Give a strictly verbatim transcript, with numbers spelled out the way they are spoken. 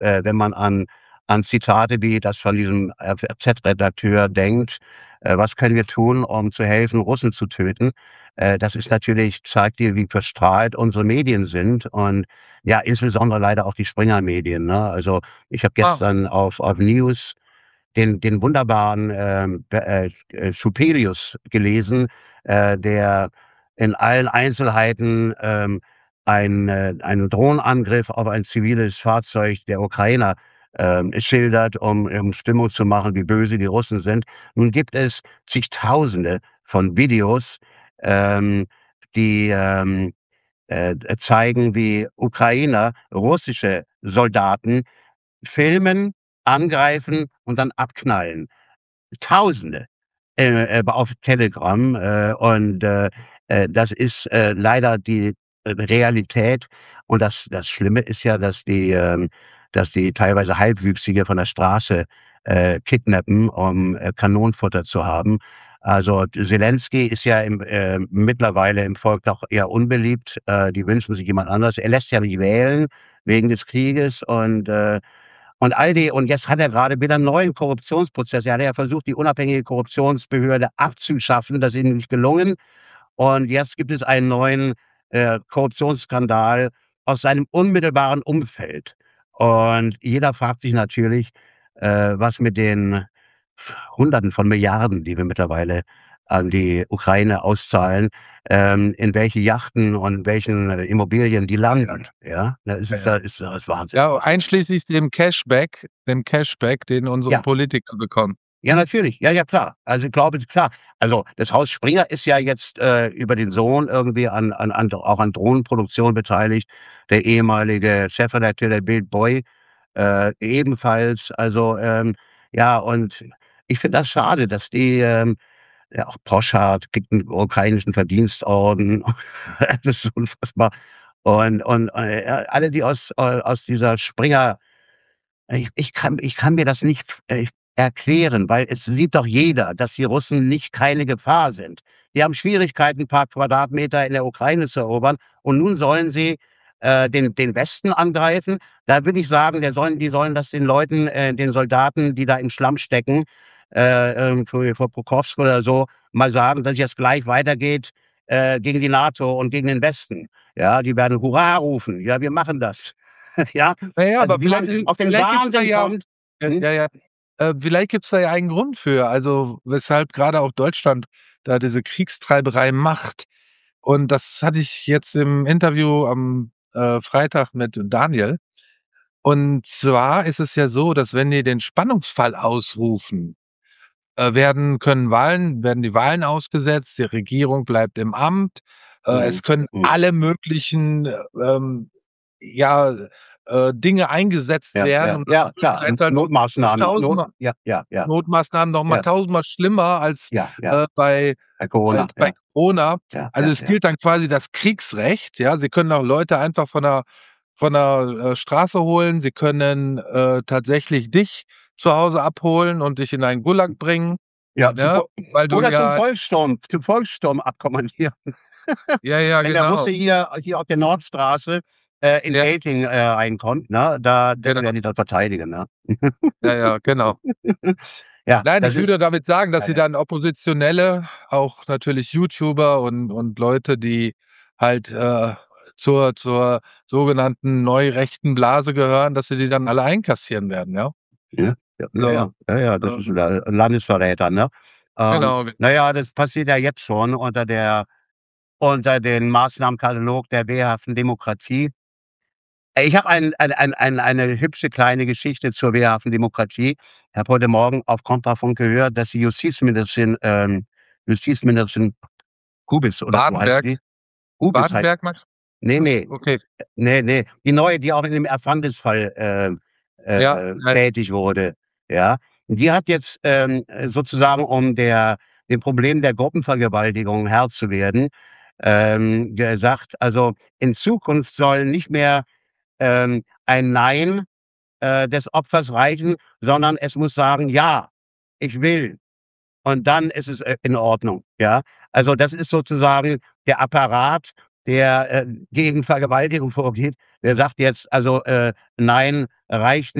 äh, wenn man an an Zitate wie das von diesem F Z-Redakteur denkt, äh, was können wir tun, um zu helfen, Russen zu töten? Äh, das ist natürlich zeigt dir, wie verstrahlt unsere Medien sind und ja, insbesondere leider auch die Springer-Medien, ne? Also, ich habe Ah. gestern auf auf News den den wunderbaren, ähm, be äh, äh, Schupelius gelesen, äh, der in allen Einzelheiten, ähm, ein äh, einen Drohnenangriff auf ein ziviles Fahrzeug der Ukrainer, ähm, schildert, um um Stimmung zu machen, wie böse die Russen sind. Nun gibt es zigtausende von Videos, ähm, die, ähm, äh, zeigen, wie Ukrainer russische Soldaten filmen, angreifen und dann abknallen. Tausende, äh, äh, auf Telegram, äh, und, äh, äh, das ist, äh, leider die, äh, Realität. Und das das Schlimme ist ja, dass die ähm, dass die teilweise Halbwüchsige von der Straße, äh, kidnappen, um, äh, Kanonenfutter zu haben. Also, Selenskyj ist ja im äh, mittlerweile im Volk doch eher unbeliebt. Äh, die wünschen sich jemand anderes. Er lässt ja nicht wählen wegen des Krieges und, äh und all die und jetzt hat er gerade wieder 'n neuen Korruptionsprozess. Er hatte ja versucht, die unabhängige Korruptionsbehörde abzuschaffen. Das ist ihm nicht gelungen. Und jetzt gibt es einen neuen, äh, Korruptionsskandal aus seinem unmittelbaren Umfeld. Und jeder fragt sich natürlich, äh, was mit den Hunderten von Milliarden, die wir mittlerweile an die Ukraine auszahlen, ähm, in welche Yachten und welchen Immobilien die landen, ja? Da ist es Ja, da ja. ist das Wahnsinn. Ja, einschließlich dem Cashback dem Cashback, den unsere Ja. Politiker bekommen. Ja, natürlich. Ja, ja, klar. Also, ich glaube, klar. Also, das Haus Springer ist ja jetzt, äh, über den Sohn irgendwie an an an auch an Drohnenproduktion beteiligt. Der ehemalige Chefredakteur der Bild Boy, äh, ebenfalls. Also, ähm, ja, und ich finde das schade, dass die, ähm ja, auch Poschardt kriegt 'n ukrainischen Verdienstorden. Das ist unfassbar. Und und, äh, alle, die aus äh, aus dieser Springer ich ich kann ich kann mir das nicht f äh, erklären, weil es sieht doch jeder, dass die Russen nicht keine Gefahr sind. Die haben Schwierigkeiten, 'n paar Quadratmeter in der Ukraine zu erobern und nun sollen sie, äh, den den Westen angreifen. Da würde ich sagen, der sollen die sollen das den Leuten, äh, den Soldaten, die da im Schlamm stecken, äh, ähm, vor vor Pokrovsk oder so, mal sagen, dass es jetzt gleich weitergeht, äh, gegen die NATO und gegen den Westen. Ja, die werden Hurra rufen. Ja, wir machen das. Ja, Na ja, also, aber wie vielleicht man i auf den vielleicht gibt's da Wahnsinn ja kommt ja, mhm. ja, ja. Äh, vielleicht gibt's da ja einen Grund für, also, weshalb grade auch Deutschland da diese Kriegstreiberei macht. Und das hatte ich jetzt im Interview am, äh, Freitag mit Daniel. Und zwar ist es ja so, dass wenn die den Spannungsfall ausrufen, äh, werden können Wahlen werden die Wahlen ausgesetzt, die Regierung bleibt im Amt, äh, Mhm, es können mhm. alle möglichen, ähm, ja, äh, Dinge eingesetzt Ja, werden ja, und das ja, klar. halt dann noch Notmaßnahmen, Not tausendmal ja, ja, ja. Notmaßnahmen noch mal Ja. tausendmal schlimmer als, Ja, ja. äh, bei Bei als Corona, bei ja. Corona. Ja, Also, ja, es ja. gilt dann quasi das Kriegsrecht, ja? Sie können auch Leute einfach von der von der, äh, Straße holen. Sie können, äh, tatsächlich dich zu Hause abholen und dich in einen Gulag bringen, Ja, zum ne? Vo Weil du oder zum ja Volkssturm zum Volkssturm abkommandieren. Ja, ja, Wenn der genau. Russe hier hier auf der Nordstraße, äh, in Ja. Gelting, äh, reinkommt, ne, da das Genau. werden die dann verteidigen, ne? Ja, ja, genau. Ja, Nein, das ich will ist nur damit sagen, dass ja, sie ja. dann Oppositionelle, auch natürlich YouTuber und und Leute, die halt, äh, zur zur sogenannten neu-rechten Blase gehören, dass sie die dann alle einkassieren werden, ja? Ja, ja, ja, So, ja, ja, ja, das äh ist La Landesverräter, ne? Ähm, Genau, na genau. ja, das passiert ja jetzt schon unter der unter den Maßnahmenkatalog der wehrhaften Demokratie. Äh, ich habe ein ein ein ein eine hübsche kleine Geschichte zur wehrhaften Demokratie. Ich habe heute Morgen auf Kontrafunk gehört, dass die Justizministerin ähm, Justizministerin Kubis oder so heißt Badenberg. die. Kubis heißt Badenberg meinst ne, du? ne, Okay. ne, ne, die Neue, die auch in dem Erfandesfall, ähm, Ja, äh, nein. tätig wurde, ja? Die hat jetzt, ähm, sozusagen, um der dem Problem der Gruppenvergewaltigung Herr zu werden, ähm, gesagt: „Also, in Zukunft soll nicht mehr, ähm, ein Nein, äh, des Opfers reichen, sondern es muss sagen: ‚Ja, ich will.‘ Und dann ist es, äh, in Ordnung, ja?“ Also, das ist sozusagen der Apparat, der, äh, gegen Vergewaltigung vorgeht, der sagt jetzt also, äh: „Nein, reicht